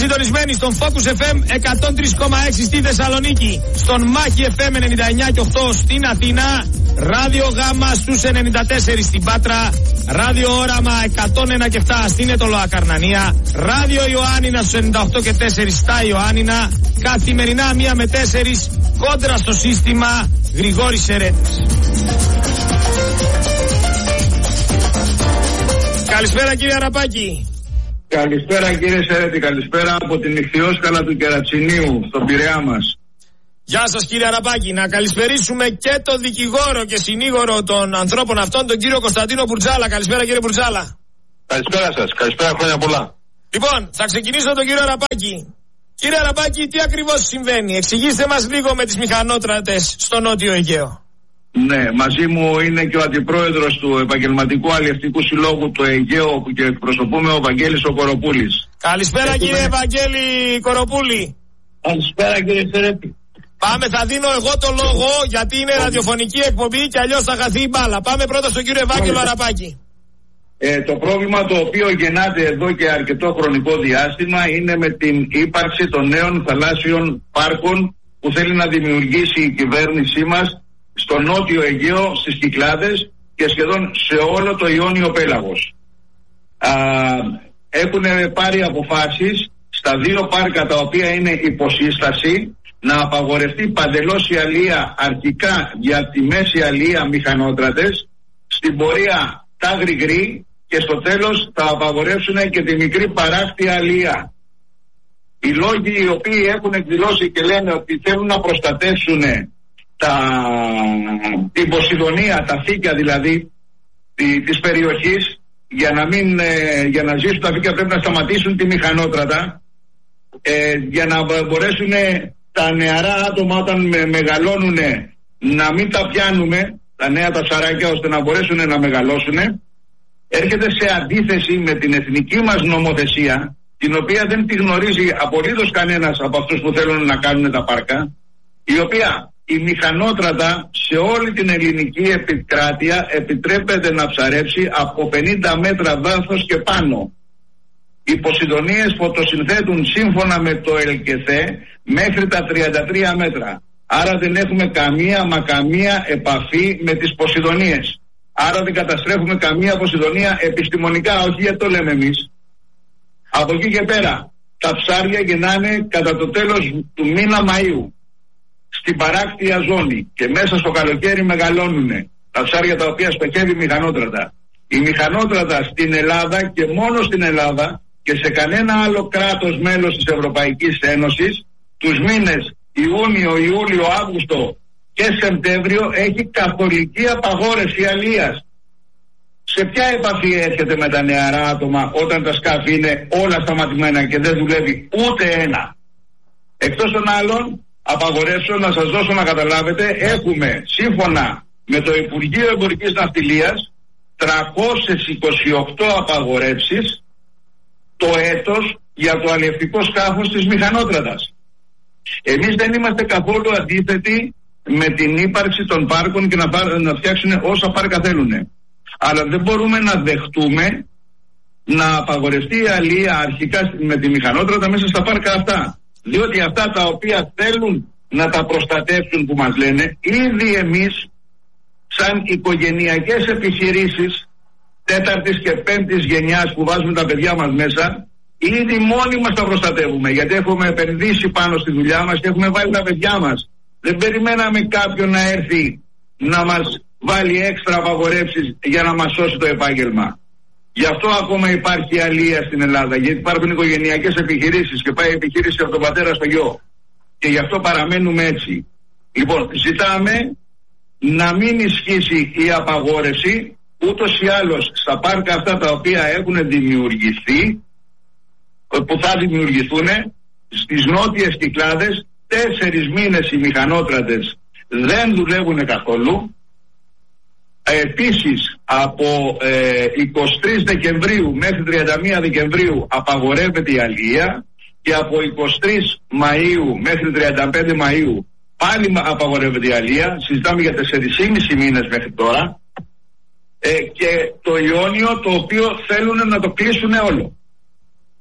συντονισμένοι στον Focus FM 103,6 στη Θεσσαλονίκη, στον Μάχη FM 99,8 στην Αθήνα, Ράδιο Γάμα στους 94 στην Πάτρα, Ράδιο Όραμα 101,7 στην Ετωλοά Καρνανία, Ράδιο Ιωάννινα στους 98,4 στα Ιωάννινα, καθημερινά 1 με 4 κόντρα στο σύστημα Γρηγόρης Σερέτης. Καλησπέρα κύριε Αραπάκη. Καλησπέρα κύριε Σερέτη, καλησπέρα από την Ιχθυόσκαλα του Κερατσινίου, στον Πειραιά μας. Γεια σας κύριε Αραπάκη, να καλησπερίσουμε και τον δικηγόρο και συνήγορο των ανθρώπων αυτών, τον κύριο Κωνσταντίνο Μπουρτζάλα. Καλησπέρα κύριε Μπουρτζάλα. Καλησπέρα σας, καλησπέρα, χρόνια πολλά. Λοιπόν, θα ξεκινήσω τον κύριο Αραπάκη. Κύριε Αραπάκη, τι ακριβώς συμβαίνει? Εξηγήστε μας λίγο με τις μηχανότρατες στο Νότιο Αιγαίο. Ναι, μαζί μου είναι και ο αντιπρόεδρος του Επαγγελματικού Αλλιευτικού Συλλόγου του Αιγαίου, που και εκπροσωπούμε, ο Βαγγέλης ο Κοροπούλης. Καλησπέρα κύριε Βαγγέλη Κοροπούλη. Καλησπέρα κύριε Σερέτη. Πάμε, θα δίνω εγώ το λόγο γιατί είναι ραδιοφωνική εκπομπή και αλλιώς θα χαθεί η μπάλα. Πάμε πρώτα στον κύριο Ευάγγελο Αραπάκη. Το πρόβλημα το οποίο γεννάται εδώ και αρκετό χρονικό διάστημα είναι με την ύπαρξη των νέων θαλάσσιων πάρκων που θέλει να δημιουργήσει η κυβέρνησή μας στο Νότιο Αιγαίο, στις Κυκλάδες και σχεδόν σε όλο το Ιόνιο Πέλαγος. Έχουν πάρει αποφάσεις στα 2 πάρκα τα οποία είναι υποσύσταση να απαγορευτεί παντελώς η αλία, αρχικά για τη μέση αλία μηχανότρατες, στην πορεία τα γρηγρή και στο τέλος θα απαγορεύσουν και τη μικρή παράκτια αλία. Οι λόγοι οι οποίοι έχουν εκδηλώσει και λένε ότι θέλουν να προστατεύσουν την Ποσειδονία, τα φύκια δηλαδή της περιοχής, για να ζήσουν τα φύκια πρέπει να σταματήσουν τη μηχανότρατα, για να μπορέσουν τα νεαρά άτομα όταν μεγαλώνουν να μην τα πιάνουμε, τα νέα τα ψαράκια, ώστε να μπορέσουν να μεγαλώσουν. Έρχεται σε αντίθεση με την εθνική μας νομοθεσία, την οποία δεν τη γνωρίζει απολύτως κανένας από αυτούς που θέλουν να κάνουν τα πάρκα, η οποία η μηχανότρατα σε όλη την ελληνική επικράτεια επιτρέπεται να ψαρέψει από 50 μέτρα βάθος και πάνω. Οι Ποσειδονίες φωτοσυνθέτουν σύμφωνα με το ΕΛΚΕΘΕ μέχρι τα 33 μέτρα. Άρα δεν έχουμε καμία επαφή με τις Ποσειδονίες. Άρα δεν καταστρέφουμε καμία Ποσειδονία επιστημονικά, όχι γιατί το λέμε εμείς. Από εκεί και πέρα τα ψάρια γεννάνε κατά το τέλος του μήνα Μαΐου στην παράκτια ζώνη και μέσα στο καλοκαίρι μεγαλώνουν τα ψάρια τα οποία στοχεύει η μηχανότρατα. Η μηχανότρατα στην Ελλάδα και μόνο στην Ελλάδα και σε κανένα άλλο κράτος μέλος της Ευρωπαϊκής Ένωσης τους μήνες Ιούνιο, Ιούλιο, Αύγουστο και Σεπτέμβριο έχει καθολική απαγόρευση αλίας. Σε ποια επαφή έρχεται με τα νεαρά άτομα όταν τα σκάφη είναι όλα σταματημένα και δεν δουλεύει ούτε ένα? Εκτός των άλλων απαγορεύσεων, να σας δώσω να καταλάβετε, έχουμε σύμφωνα με το Υπουργείο Εμπορικής Ναυτιλίας 328 απαγορεύσεις το έτος για το αλλιευτικό σκάφος της μηχανότρατας. Εμείς δεν είμαστε καθόλου αντίθετοι με την ύπαρξη των πάρκων και να φτιάξουν όσα πάρκα θέλουν. Αλλά δεν μπορούμε να δεχτούμε να απαγορευτεί η αλία αρχικά με τη μηχανότρατα μέσα στα πάρκα αυτά. Διότι αυτά τα οποία θέλουν να τα προστατεύσουν που μας λένε, ήδη εμείς σαν οικογενειακές επιχειρήσεις 4ης και 5ης γενιάς που βάζουμε τα παιδιά μας μέσα, ήδη μόνοι μας τα προστατεύουμε, γιατί έχουμε επενδύσει πάνω στη δουλειά μας και έχουμε βάλει τα παιδιά μας. Δεν περιμέναμε κάποιον να έρθει να μας βάλει έξτρα απαγορεύσεις για να μας σώσει το επάγγελμα. Γι' αυτό ακόμα υπάρχει αλία στην Ελλάδα, γιατί υπάρχουν οικογενειακές επιχειρήσεις και πάει επιχείρηση από τον πατέρα στο γιο. Και γι' αυτό παραμένουμε έτσι. Λοιπόν, ζητάμε να μην ισχύσει η απαγόρευση, ούτως ή άλλως στα πάρκα αυτά τα οποία έχουν δημιουργηθεί, που θα δημιουργηθούν στις νότιες Κυκλάδες, 4 μήνες οι μηχανότρατες δεν δουλεύουν καθόλου. Επίσης από 23 Δεκεμβρίου μέχρι 31 Δεκεμβρίου απαγορεύεται η αλία και από 23 Μαΐου μέχρι 35 Μαΐου πάλι απαγορεύεται η αλία. Συζητάμε για 4,5 μήνες μέχρι τώρα, και το Ιόνιο, το οποίο θέλουν να το κλείσουν όλο.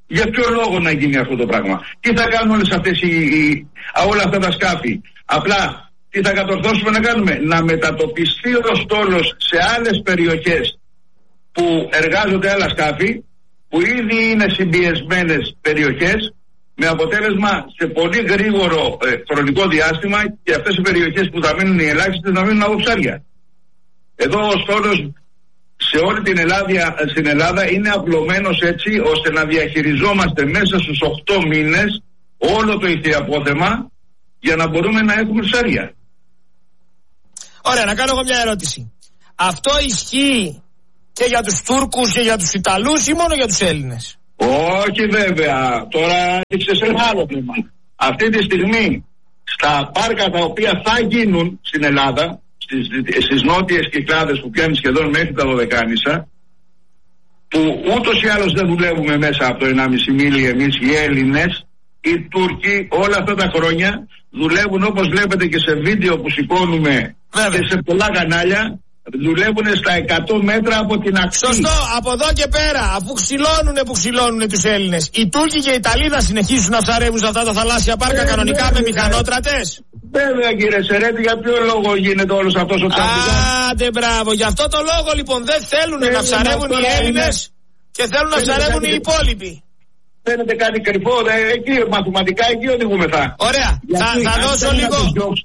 Για ποιο λόγο να γίνει αυτό το πράγμα? Τι θα κάνουν όλα αυτά τα σκάφη? Απλά τι θα κατορθώσουμε να κάνουμε? Να μετατοπιστεί ο στόλος σε άλλες περιοχές που εργάζονται άλλα σκάφη, που ήδη είναι συμπιεσμένες περιοχές, με αποτέλεσμα σε πολύ γρήγορο χρονικό διάστημα και αυτές οι περιοχές που θα μείνουν οι ελάχιστες να μείνουν από ψάρια. Εδώ ο στόλος σε όλη στην Ελλάδα είναι απλωμένος έτσι ώστε να διαχειριζόμαστε μέσα στους 8 μήνες όλο το ηχθιαπόθεμα για να μπορούμε να έχουμε ψάρια. Ωραία, να κάνω εγώ μια ερώτηση. Αυτό ισχύει και για τους Τούρκους και για τους Ιταλούς ή μόνο για τους Έλληνες? Όχι βέβαια, τώρα έχεις ένα άλλο θέμα. Αυτή τη στιγμή στα πάρκα τα οποία θα γίνουν στην Ελλάδα, στις νότιες κυκλάδες που πιάνει σχεδόν μέχρι τα Δωδεκάνησα, που ούτως ή άλλως δεν δουλεύουμε μέσα από το 1,5 μίλι εμείς οι Έλληνες, οι Τούρκοι όλα αυτά τα χρόνια δουλεύουν, όπως βλέπετε και σε βίντεο που σηκώνουμε και σε πολλά κανάλια, δουλεύουν στα 100 μέτρα από την ακτή. Σωστό, από εδώ και πέρα, αφού ξυλώνουνε τους Έλληνες, οι Τούρκοι και οι Ιταλοί θα συνεχίσουν να ψαρεύουν σε αυτά τα θαλάσσια πάρκα κανονικά με μηχανότρατες? Βέβαια κύριε Σερέτη, για ποιο λόγο γίνεται όλος αυτός ο τραμπιτάς? Άντε μπράβο, γι' αυτό το λόγο λοιπόν δεν θέλουν να ψαρεύουν οι Έλληνες και θέλουν να ψαρεύουν οι υπόλοιποι. Φαίνεται κάτι κρυφό, εκεί μαθηματικά εκεί οδηγούμεθα. Ωραία, θα δώσω λίγο.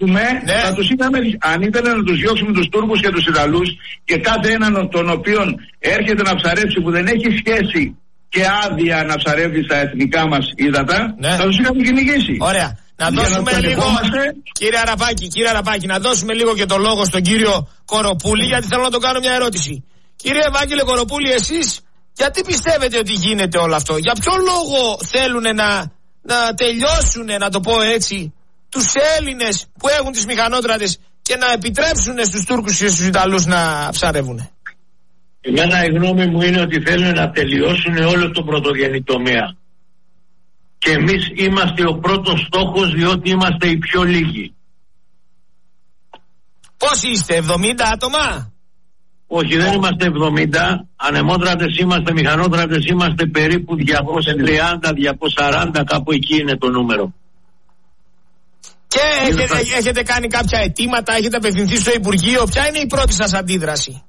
Αν ήταν να τους διώξουμε τους Τούρκους και τους Ιταλούς και κάθε έναν τον οποίον έρχεται να ψαρέψει που δεν έχει σχέση και άδεια να ψαρεύει στα εθνικά μας ύδατα, θα τους είχαμε κυνηγήσει. Ωραία. Να δώσουμε λίγο, κύριε Αραπάκη, να δώσουμε λίγο και το λόγο στον κύριο Κοροπούλη, γιατί θέλω να τον κάνω μια ερώτηση. Κύριε Ευάγγελε Κοροπούλη, εσείς γιατί πιστεύετε ότι γίνεται όλο αυτό? Για ποιο λόγο θέλουν να τελειώσουν, να το πω έτσι, τους Έλληνες που έχουν τις μηχανότρατες και να επιτρέψουν στους Τούρκους και στους Ιταλούς να ψαρεύουν? Εμένα η γνώμη μου είναι ότι θέλουν να τελειώσουν όλο τον πρωτογενή τομέα. Και εμείς είμαστε ο πρώτος στόχος, διότι είμαστε οι πιο λίγοι. Πόσοι είστε, 70 άτομα? Όχι, δεν είμαστε 70. Ανεμότρατες είμαστε, μηχανότρατες είμαστε περίπου 230-240, κάπου εκεί είναι το νούμερο. Και έχετε κάνει κάποια αιτήματα, έχετε απευθυνθεί στο Υπουργείο? Ποια είναι η πρώτη σας αντίδραση?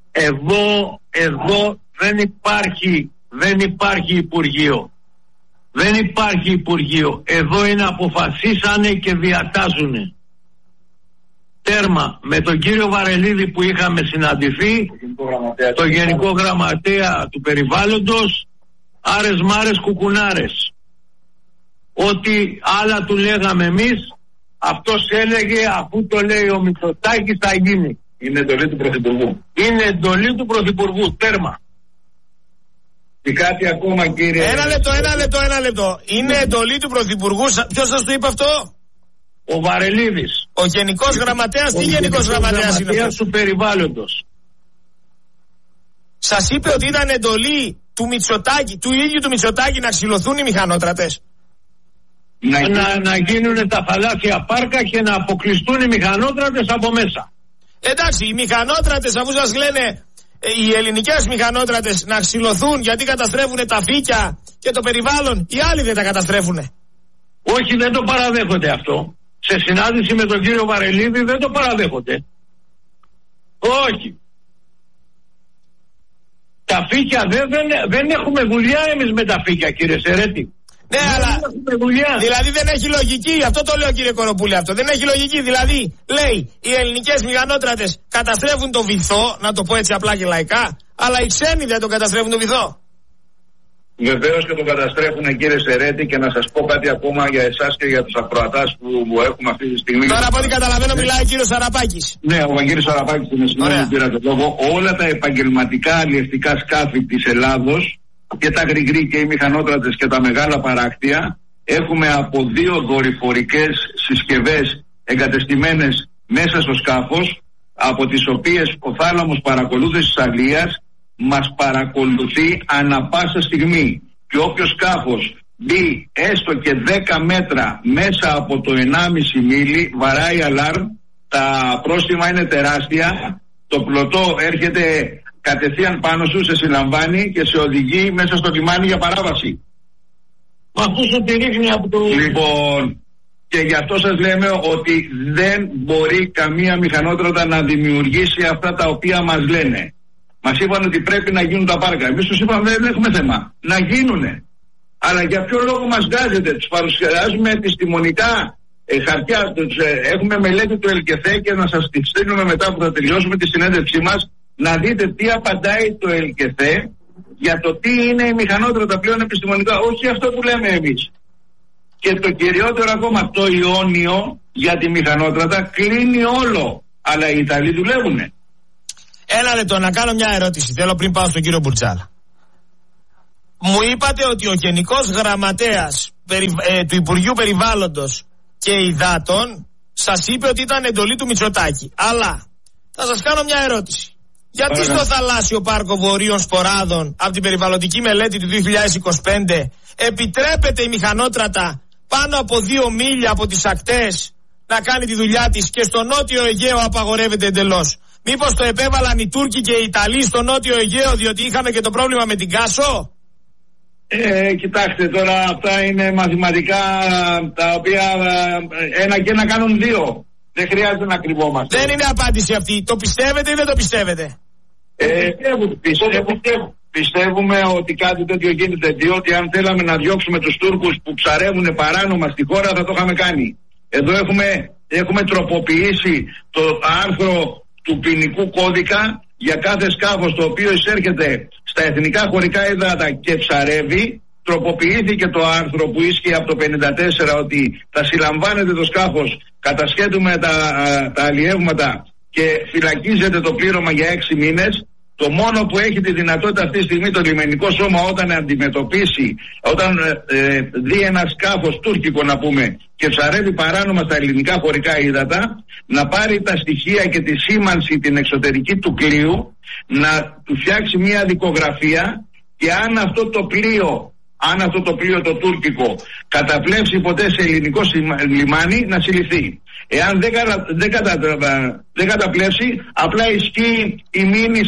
Εδώ δεν υπάρχει Υπουργείο. Δεν υπάρχει Υπουργείο. Εδώ είναι αποφασίσανε και διατάζουνε. Τέρμα. Με τον κύριο Βαρελίδη που είχαμε συναντηθεί, το Γενικό Γραμματέα του Περιβάλλοντος, άρες μάρες κουκουνάρες. Ό,τι άλλα του λέγαμε εμείς, αυτός έλεγε αφού το λέει ο Μητσοτάκης θα γίνει. Είναι εντολή του Πρωθυπουργού. Είναι εντολή του Πρωθυπουργού. Τέρμα. Και κάτι ακόμα κύριε. Ένα λεπτό. Είναι εντολή του Πρωθυπουργού. Ποιος σας το είπε αυτό? Ο Βαρελίδης. Ο Γενικός Γραμματέας. Τι Γενικός Γραμματέας είναι αυτός? Του Περιβάλλοντος. Σας είπε ότι ήταν εντολή του Μητσοτάκη, του ίδιου του Μητσοτάκη, να ξυλωθούν οι μηχανότρατες? Να γίνουν τα θαλάσσια πάρκα και να αποκλειστούν οι μηχανότρατες από μέσα. Εντάξει, οι μηχανότρατες, αφού σας λένε οι ελληνικές μηχανότρατες να ξυλωθούν γιατί καταστρέφουν τα φύκια και το περιβάλλον, οι άλλοι δεν τα καταστρέφουν? Όχι, δεν το παραδέχονται αυτό. Σε συνάντηση με τον κύριο Βαρελίδη δεν το παραδέχονται. Όχι. Τα φύκια δεν έχουμε δουλειά εμείς με τα φύκια, κύριε Σερέτη. Ναι, αλλά δηλαδή δεν έχει λογική. Αυτό το λέω, κύριε Κοροπούλη, αυτό δεν έχει λογική. Δηλαδή λέει οι ελληνικές μηχανότρατες καταστρέφουν το βυθό, να το πω έτσι απλά και λαϊκά, αλλά οι ξένοι δεν τον καταστρέφουν το βυθό. Βεβαίως και τον καταστρέφουν, κύριε Σερέτη, και να σας πω κάτι ακόμα για εσάς και για τους ακροατάς που έχουμε αυτή τη στιγμή. Τώρα από ό,τι καταλαβαίνω μιλάει ο κύριος Αραπάκης. Ναι, ο κύριος Αραπάκης είναι συγγνώμη που πήρα το λόγο. Όλα τα επαγγελματικά αλλιευτικά σκάφη της Ελλάδος και τα γρηγροί και οι μηχανότρατες και τα μεγάλα παράκτια έχουμε από 2 δορυφορικές συσκευές εγκατεστημένες μέσα στο σκάφος, από τις οποίες ο θάλαμος παρακολούθησης αλίας μας παρακολουθεί ανα πάσα στιγμή, και όποιο σκάφος μπει έστω και 10 μέτρα μέσα από το 1,5 μίλι βαράει αλάρμ, τα πρόστιμα είναι τεράστια, το πλωτό έρχεται κατευθείαν πάνω σου, σε συλλαμβάνει και σε οδηγεί μέσα στο λιμάνι για παράβαση. με αυτούς ότι ρίχνει από το... Λοιπόν, και γι' αυτό σας λέμε ότι δεν μπορεί καμία μηχανότρατα να δημιουργήσει αυτά τα οποία μας λένε. Μας είπαν ότι πρέπει να γίνουν τα πάρκα. Εμείς τους είπαμε δεν έχουμε θέμα. Να γίνουνε. Αλλά για ποιο λόγο μας βγάζετε? Τους παρουσιάζουμε επιστημονικά χαρτιά. Έχουμε μελέτη του ΕΛΚΕΘΕ και να σας τη στείλουμε μετά που θα τελειώσουμε τη συνέντευξή μας, να δείτε τι απαντάει το ΕΛΚΕΘΕ για το τι είναι η μηχανότρατα πλέον επιστημονικά. Όχι αυτό που λέμε εμείς. Και το κυριότερο ακόμα, το Ιόνιο για τη μηχανότρατα κλείνει όλο. Αλλά οι Ιταλοί δουλεύουνε. Ένα λεπτό να κάνω μια ερώτηση. Θέλω πριν πάω στον κύριο Μπουρτσάλα. Μου είπατε ότι ο Γενικός Γραμματέας του Υπουργείου Περιβάλλοντος και Υδάτων σας είπε ότι ήταν εντολή του Μητσοτάκη. Αλλά θα σας κάνω μια ερώτηση. Γιατί στο θαλάσσιο πάρκο Βορείων Σποράδων από την περιβαλλοντική μελέτη του 2025 επιτρέπεται η μηχανότρατα πάνω από 2 μίλια από τις ακτές να κάνει τη δουλειά της και στο νότιο Αιγαίο απαγορεύεται εντελώς? Μήπως το επέβαλαν οι Τούρκοι και οι Ιταλοί στο νότιο Αιγαίο διότι είχαμε και το πρόβλημα με την Κάσο? Κοιτάξτε τώρα, αυτά είναι μαθηματικά τα οποία ένα και ένα κάνουν 2. Δεν χρειάζεται να κρυβόμαστε. Δεν είναι απάντηση αυτή. Το πιστεύετε ή δεν το πιστεύετε? Πιστεύουμε ότι κάτι τέτοιο γίνεται, διότι αν θέλαμε να διώξουμε τους Τούρκους που ψαρεύουν παράνομα στη χώρα θα το είχαμε κάνει. Εδώ έχουμε τροποποιήσει το άρθρο του ποινικού κώδικα για κάθε σκάφος το οποίο εισέρχεται στα εθνικά χωρικά ύδατα και ψαρεύει. Τροποποιήθηκε το άρθρο που ίσχυε από το 54 ότι θα συλλαμβάνεται το σκάφος, κατασχέτουμε τα αλλιεύματα και φυλακίζεται το πλήρωμα για 6 μήνες. Το μόνο που έχει τη δυνατότητα αυτή τη στιγμή το λιμενικό σώμα όταν αντιμετωπίσει, όταν δει ένα σκάφος τουρκικό να πούμε και ψαρεύει παράνομα στα ελληνικά χωρικά ύδατα, να πάρει τα στοιχεία και τη σήμανση την εξωτερική του πλοίου, να του φτιάξει μια δικογραφία και αν αυτό το πλοίο το τουρκικό καταπλέψει ποτέ σε ελληνικό λιμάνι να συλληφθεί. Εάν δεν καταπλέψει, απλά ισχύει η μήνυση